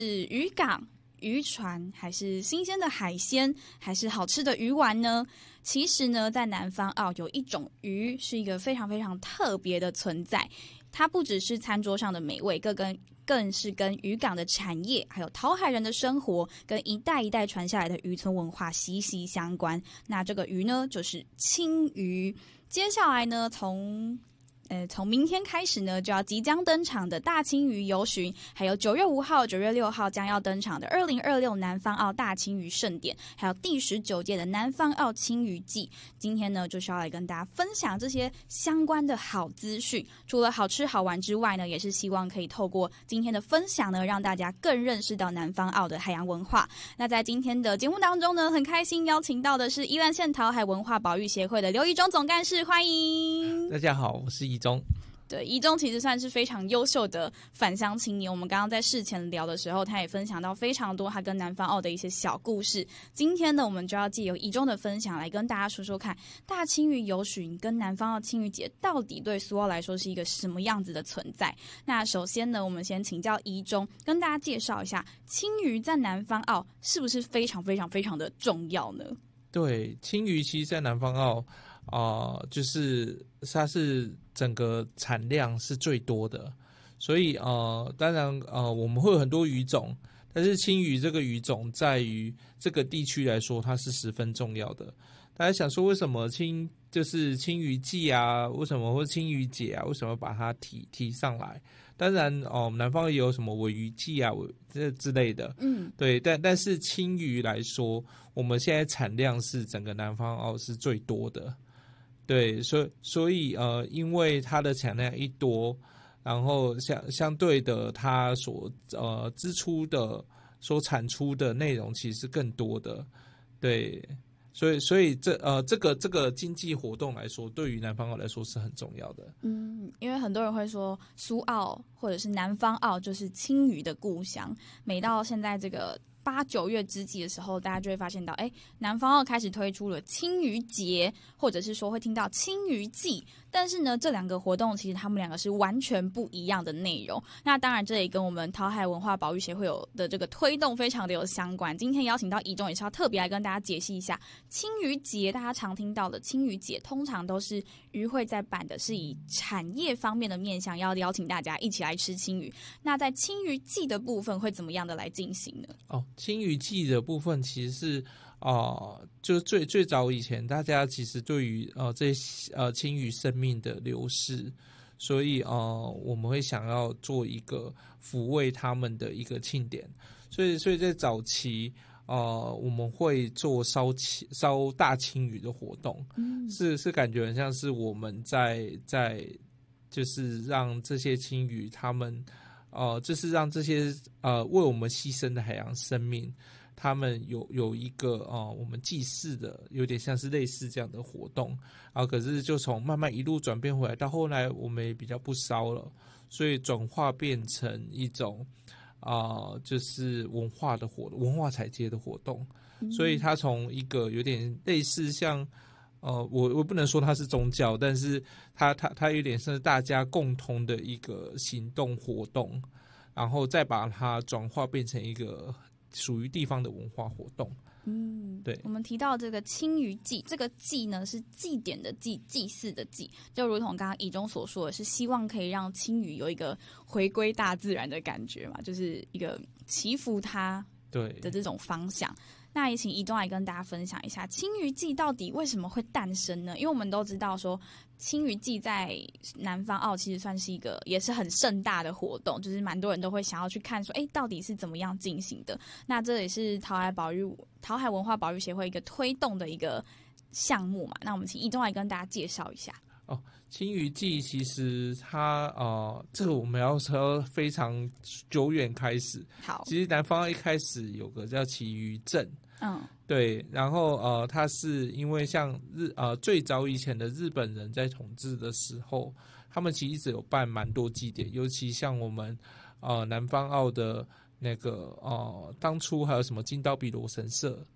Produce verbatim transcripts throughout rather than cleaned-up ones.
是渔港、渔船，还是新鲜的海鲜，还是好吃的鱼丸呢？其实呢，在南方澳有一种鱼是一个非常非常特别的存在，它不只是餐桌上的美味，更跟更是跟渔港的产业，还有讨海人的生活，跟一代一代传下来的渔村文化息息相关。那这个鱼呢，就是青鱼。接下来呢，从呃，从明天开始呢，就要即将登场的大青鱼游巡，还有九月五号、九月六号将要登场的二零二六南方澳大青鱼盛典，还有第十九届的南方澳青鱼季。今天呢，就是要来跟大家分享这些相关的好资讯。除了好吃好玩之外呢，也是希望可以透过今天的分享呢，让大家更认识到南方澳的海洋文化。那在今天的节目当中呢，很开心邀请到的是宜兰县讨海文化保育协会的刘宜中总干事，欢迎。 大家好，我是宜中。 对，宜中其实算是非常优秀的返乡青年。我们刚刚在事前聊的时候，他也分享到非常多他跟南方澳的一些小故事。今天呢，我们就要借由宜中的分享来跟大家说说看，大青鱼游巡跟南方澳青鱼节到底对苏澳来说是一个什么样子的存在。那首先呢，我们先请教宜中，跟大家介绍一下青鱼在南方澳是不是非常非常非常的重要呢？ 对，青鱼其实在南方澳啊、呃，就是它是整个产量是最多的，所以呃，当然呃，我们会有很多鱼种，但是青鱼这个鱼种在于这个地区来说，它是十分重要的。大家想说，为什么青就是青鱼季啊？为什么会青鱼节啊？为什么把它提提上来？当然哦，南方也有什么尾鱼季啊，这之类的，嗯，对，但但是青鱼来说，我们现在产量是整个南方澳是最多的，对，所以所以呃，因为它的产量一多，然后相相对的，它所呃支出的所产出的内容其实是更多的，对。所以，所以这呃，这个这个经济活动来说，对于南方澳来说是很重要的。 嗯，因为很多人会说苏澳或者是南方澳就是青鱼的故乡。每到现在这个八九月之际的时候，大家就会发现到，哎，南方澳开始推出了青鱼节，或者是说会听到青鱼季。但是呢，这两个活动其实他们两个是完全不一样的内容。那当然，这也跟我们讨海文化保育协会有的这个推动非常的有相关。今天邀请到宜中也是要特别来跟大家解析一下青鱼节。大家常听到的青鱼节，通常都是渔会在办的，是以产业方面的面向，要邀请大家一起来吃青鱼。那在青鱼季的部分会怎么样的来进行呢？ 哦，青鱼季的部分其实是啊、呃，就是最最早以前，大家其实对于呃这些呃青鱼生命的流逝，所以呃我们会想要做一个抚慰他们的一个庆典，所以所以在早期呃我们会做烧青烧大青鱼的活动，嗯，是是感觉很像是我们在在就是让这些青鱼他们。呃，这是让这些呃为我们牺牲的海洋生命，他们有有一个呃我们祭祀的，有点像是类似这样的活动啊。可是就从慢慢一路转变回来，到后来我们也比较不烧了，所以转化变成一种啊、呃，就是文化的活文化采接的活动。所以它从一个有点类似像。呃，我我不能说它是宗教，但是它它它有点是大家共同的一个行动活动，然后再把它转化变成一个属于地方的文化活动。嗯，对。 我们提到这个青鱼祭，这个祭呢是祭典的祭，祭祀的祭，就如同刚刚宜中所说的是，希望可以让青鱼有一个回归大自然的感觉嘛，就是一个祈福它对的这种方向。那也请宜中来跟大家分享一下青鱼季到底为什么会诞生呢？因为我们都知道说青鱼季在南方澳其实算是一个也是很盛大的活动，就是蛮多人都会想要去看说，哎，到底是怎么样进行的。那这也是讨海保育讨海文化保育协会一个推动的一个项目嘛。那我们请宜中来跟大家介绍一下。 哦，青鱼季其实它呃，这个我们要说非常久远开始。 好， 其实南方一开始有个叫旗鱼镇， 嗯， 对，然后呃，它是因为像日呃最早以前的日本人在统治的时候，他们其实一直有办蛮多祭典，尤其像我们呃南方澳的那个呃当初还有什么金刀比罗神社。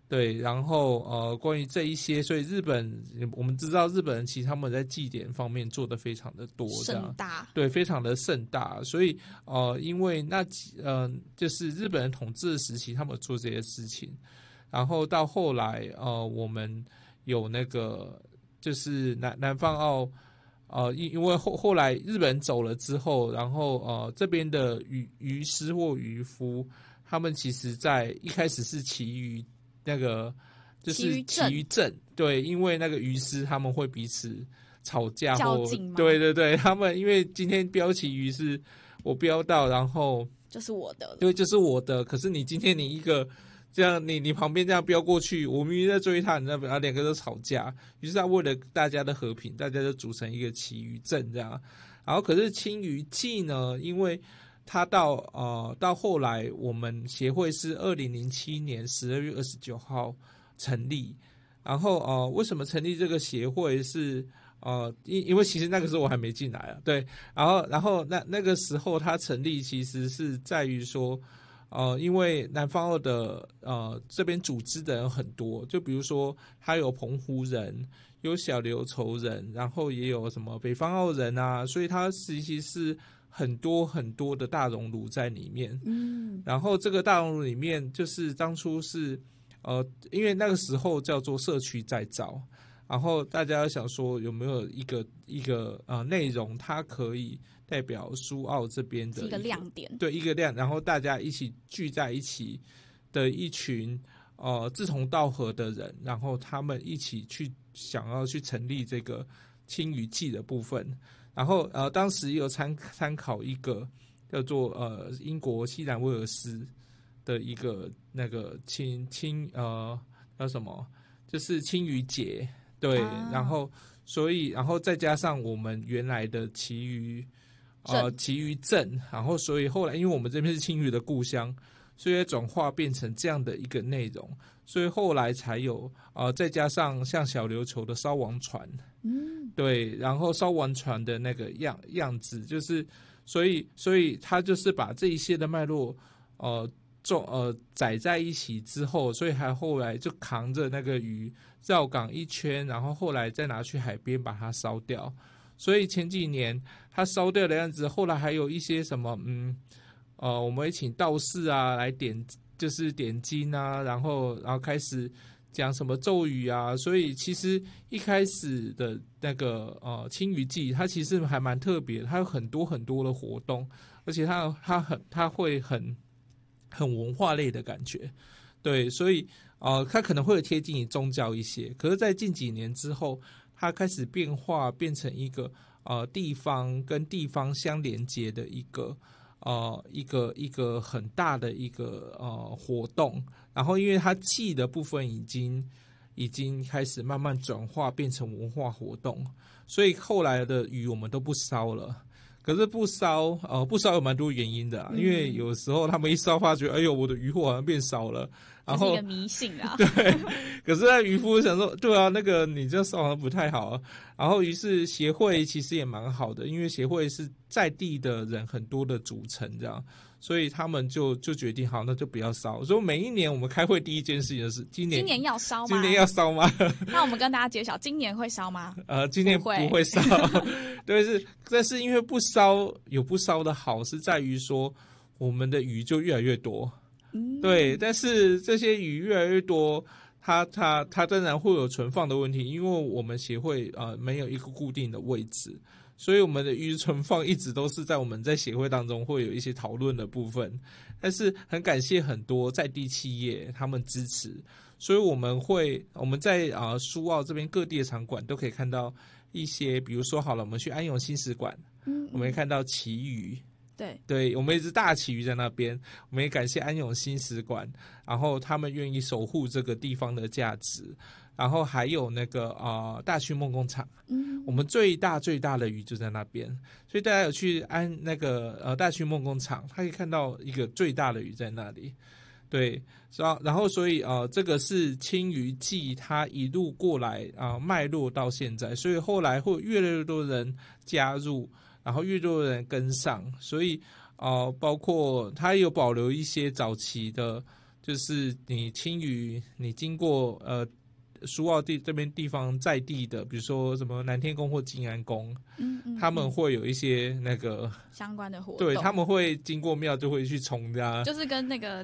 对，然后呃，关于这一些，所以日本我们知道日本人其实他们在祭典方面做的非常的多，这样盛大， 对，非常的盛大。所以呃，因为那几呃，就是日本人统治的时期，他们有做这些事情，然后到后来呃，我们有那个就是南南方澳。呃，因因为后后来日本人走了之后，然后呃这边的渔渔师或渔夫，他们其实在一开始是起于那个就是起于镇，对，因为那个渔师他们会彼此吵架或对对对，他们因为今天标旗鱼是我标到，然后就是我的了， 对，就是我的，可是你今天你一个。这样你你旁边这样飙过去，我明明在追他，你那边啊两个都吵架，于是他为了大家的和平，大家就组成一个旗鱼镇这样。然后可是青鱼祭呢，因为他到呃到后来我们协会是二零零七年十二月二十九号成立，然后呃为什么成立这个协会是呃因因为其实那个时候我还没进来啊，对，然后然后那那个时候它成立其实是在于说。呃，因为南方澳的呃这边组织的人很多，就比如说他有澎湖人，有小琉球人，然后也有什么北方澳人啊，所以它其实是很多很多的大熔炉在里面。嗯，然后这个大熔炉里面，就是当初是呃，因为那个时候叫做社区再造，然后大家想说有没有一个一个呃内容，它可以。代表苏澳这边的一个亮点， 对一个亮，然后大家一起聚在一起的一群呃志同道合的人，然后他们一起去想要去成立这个青鱼祭的部分，然后呃当时也有参参考一个叫做呃英国西南威尔斯的一个那个青青呃叫什么，就是青鱼节，对，啊、然后所以然后再加上我们原来的旗鱼。呃，旗鱼镇，然后所以后来，因为我们这边是青鱼的故乡，所以转化变成这样的一个内容，所以后来才有呃，再加上像小琉球的烧王船，嗯，对，然后烧王船的那个样样子，就是所以所以他就是把这一些的脉络呃重呃载在一起之后，所以还后来就扛着那个鱼绕港一圈，然后后来再拿去海边把它烧掉。所以前几年他烧掉的样子，后来还有一些什么，嗯，呃，我们会请道士啊来点，就是点睛啊，然后然后开始讲什么咒语啊。所以其实一开始的那个呃青鱼祭，它其实还蛮特别，它有很多很多的活动，而且它它很它会很很文化类的感觉，对，所以呃它可能会贴近于宗教一些，可是，在近几年之后。它开始变化，变成一个呃地方跟地方相连接的一个呃一个一个很大的一个呃活动。然后，因为它祭的部分已经已经开始慢慢转化变成文化活动，所以后来的鱼我们都不烧了。可是不烧，呃，不烧有蛮多原因的、啊嗯，因为有时候他们一烧发觉，哎呦，我的渔获好像变少了，然后这是一个迷信啊。 对，可是那渔夫想说，对啊，那个你这烧好像不太好啊。然后于是协会其实也蛮好的，因为协会是在地的人很多的组成这样。所以他们就就决定好，那就不要烧。所以每一年我们开会第一件事情就是今年今年要烧吗？ 今年要烧吗？ 那我们跟大家揭晓，今年会烧吗？ 呃，今年不会, 不会烧。对，是，但是因为不烧有不烧的好，是在于说我们的鱼就越来越多。嗯，对，但是这些鱼越来越多，它它它当然会有存放的问题，因为我们协会呃没有一个固定的位置。所以我们的鱼存放一直都是在我们在协会当中会有一些讨论的部分，但是很感谢很多在地企业他们支持，所以我们会我们在啊、呃、苏澳这边各地的场馆都可以看到一些，比如说好了，我们去安永新食馆，嗯，我们会看到旗鱼， 对对，我们一只大旗鱼在那边，我们也感谢安永新食馆，然后他们愿意守护这个地方的价值。然后还有那个呃大区梦工厂，嗯，我们最大最大的鱼就在那边，所以大家有去安那个呃大区梦工厂，他可以看到一个最大的鱼在那里，对，然后所以呃这个是青鱼季，它一路过来啊、呃、脉络到现在，所以后来会越来越多人加入，然后越多人跟上，所以呃包括它有保留一些早期的。 就是你青屿，你经过呃苏澳地这边地方在地的，比如说什么南天宫或金安宫， 嗯嗯， 他们会有一些那个相关的活动， 对，他们会经过庙就会去冲的啊， 就是跟那个